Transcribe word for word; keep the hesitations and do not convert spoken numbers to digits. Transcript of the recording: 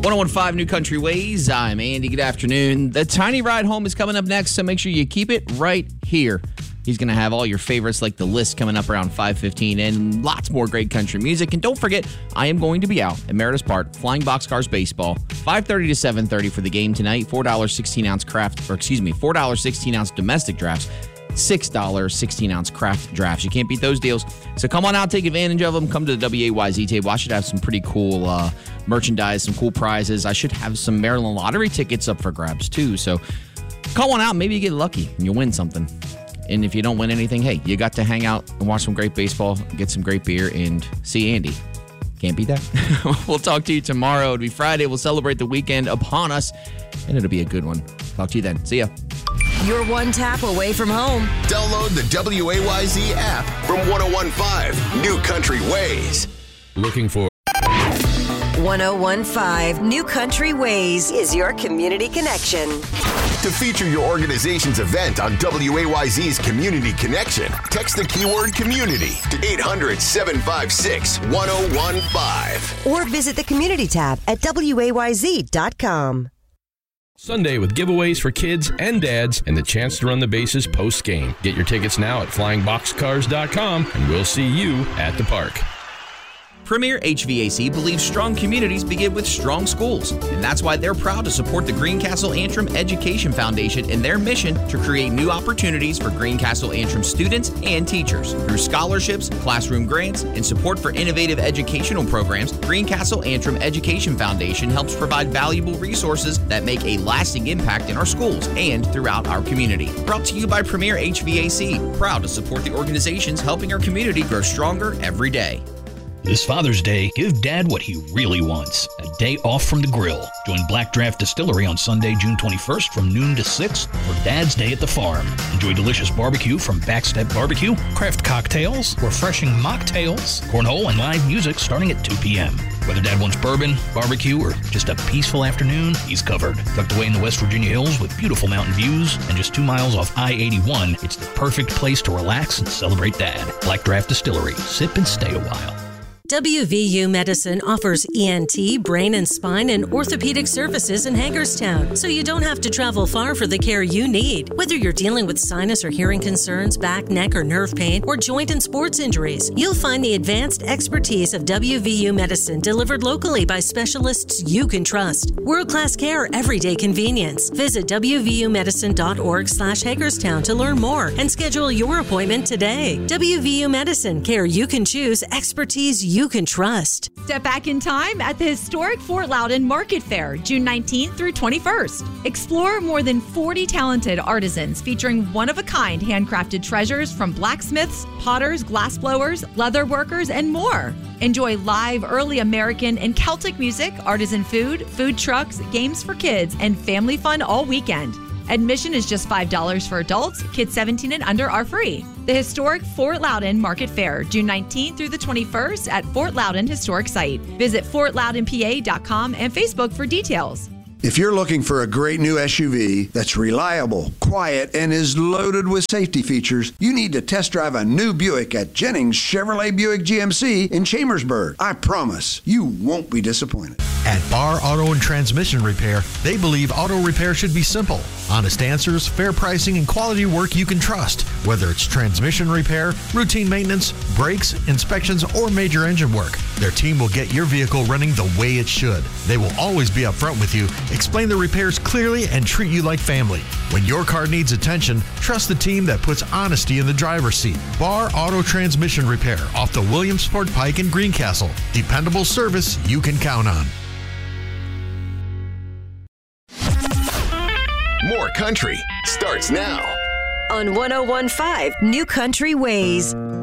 one oh one point five New Country Ways. I'm Andy. Good afternoon. The Tiny Ride Home is coming up next, so make sure you keep it right here. He's going to have all your favorites like The List coming up around five fifteen and lots more great country music. And don't forget, I am going to be out at Meredith Park, Flying Boxcars Baseball, five thirty to seven thirty for the game tonight. four dollars sixteen ounce craft, or excuse me, four dollars sixteen ounce domestic drafts, six dollars sixteen ounce craft drafts. You can't beat those deals. So come on out, take advantage of them. Come to the W A Y Z table. I should have some pretty cool uh, merchandise, some cool prizes. I should have some Maryland Lottery tickets up for grabs too. So come on out. Maybe you get lucky and you win something. And if you don't win anything, hey, you got to hang out and watch some great baseball, get some great beer, and see Andy. Can't beat that. We'll talk to you tomorrow. It'll be Friday. We'll celebrate the weekend upon us, and it'll be a good one. Talk to you then. See ya. You're one tap away from home. Download the W A Y Z app from one oh one point five New Country Ways. Looking for one oh one point five New Country Ways is your community connection. To feature your organization's event on W A Y Z's Community Connection, text the keyword community to eight hundred, seven five six, one oh one five. Or visit the community tab at W A Y Z dot com. Sunday with giveaways for kids and dads and the chance to run the bases post-game. Get your tickets now at flying boxcars dot com and we'll see you at the park. Premier H V A C believes strong communities begin with strong schools, and that's why they're proud to support the Greencastle Antrim Education Foundation in their mission to create new opportunities for Greencastle Antrim students and teachers. Through scholarships, classroom grants, and support for innovative educational programs, Greencastle Antrim Education Foundation helps provide valuable resources that make a lasting impact in our schools and throughout our community. Brought to you by Premier H V A C, proud to support the organizations helping our community grow stronger every day. This Father's Day, give Dad what he really wants, a day off from the grill. Join Black Draft Distillery on Sunday, June twenty-first from noon to six for Dad's Day at the Farm. Enjoy delicious barbecue from Backstep Barbecue, craft cocktails, refreshing mocktails, cornhole, and live music starting at two p.m. Whether Dad wants bourbon, barbecue, or just a peaceful afternoon, he's covered. Tucked away in the West Virginia hills with beautiful mountain views and just two miles off I eighty-one, it's the perfect place to relax and celebrate Dad. Black Draft Distillery. Sip and stay a while. W V U Medicine offers E N T, brain and spine, and orthopedic services in Hagerstown, so you don't have to travel far for the care you need. Whether you're dealing with sinus or hearing concerns, back, neck, or nerve pain, or joint and sports injuries, you'll find the advanced expertise of W V U Medicine delivered locally by specialists you can trust. World-class care, everyday convenience. Visit W V U medicine dot org slash Hagerstown to learn more and schedule your appointment today. W V U Medicine, care you can choose, expertise you can trust. Step back in time at the historic Fort Loudon Market Fair, June nineteenth through twenty-first. Explore more than forty talented artisans featuring one-of-a-kind handcrafted treasures from blacksmiths, potters, glassblowers, leather workers, and more. Enjoy live early American and Celtic music, artisan food, food trucks, games for kids, and family fun all weekend. Admission is just five dollars for adults. Kids seventeen and under are free. The historic Fort Loudon Market Fair, June nineteenth through the twenty-first at Fort Loudon Historic Site. Visit fort loudon p a dot com and Facebook for details. If you're looking for a great new S U V that's reliable, quiet, and is loaded with safety features, you need to test drive a new Buick at Jennings Chevrolet Buick G M C in Chambersburg. I promise you won't be disappointed. At Barr Auto and Transmission Repair, they believe auto repair should be simple. Honest answers, fair pricing, and quality work you can trust. Whether it's transmission repair, routine maintenance, brakes, inspections, or major engine work, their team will get your vehicle running the way it should. They will always be upfront with you, explain the repairs clearly, and treat you like family. When your car needs attention, trust the team that puts honesty in the driver's seat. Barr Auto Transmission Repair off the Williamsport Pike in Greencastle. Dependable service you can count on. More country starts now On one oh one point five New Country Ways.